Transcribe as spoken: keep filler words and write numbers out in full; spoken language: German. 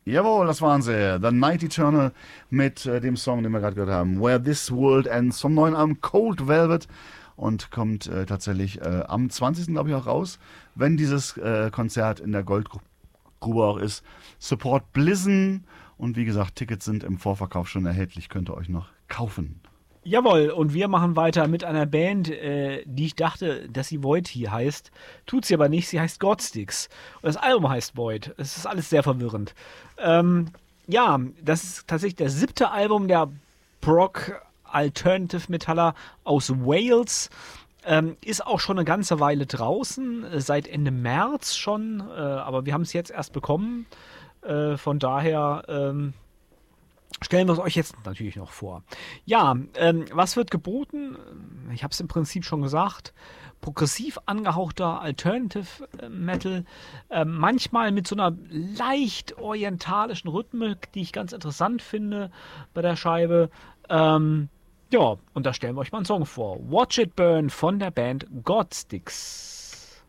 Jawohl, das waren sie. The Night Eternal mit äh, dem Song, den wir gerade gehört haben. Where This World Ends vom neuen Album Cold Velvet. Und kommt äh, tatsächlich äh, am zwanzigsten glaube ich auch raus, wenn dieses äh, Konzert in der Goldgrube auch ist. Support Blizzard. Und wie gesagt, Tickets sind im Vorverkauf schon erhältlich. Könnt ihr euch noch kaufen. Jawohl, und wir machen weiter mit einer Band, äh, die ich dachte, dass sie Void hier heißt. Tut sie aber nicht, sie heißt Godsticks. Und das Album heißt Void. Es ist alles sehr verwirrend. Ähm, ja, das ist tatsächlich das siebte Album der Prog Alternative Metaller aus Wales. Ähm, ist auch schon eine ganze Weile draußen, äh, seit Ende März schon, äh, aber wir haben es jetzt erst bekommen. Äh, von daher ähm, stellen wir es euch jetzt natürlich noch vor. Ja, ähm, was wird geboten? Ich habe es im Prinzip schon gesagt. Progressiv angehauchter Alternative Metal, äh, manchmal mit so einer leicht orientalischen Rhythmik, die ich ganz interessant finde bei der Scheibe. Ähm, ja, und da stellen wir euch mal einen Song vor. Watch It Burn von der Band Godsticks.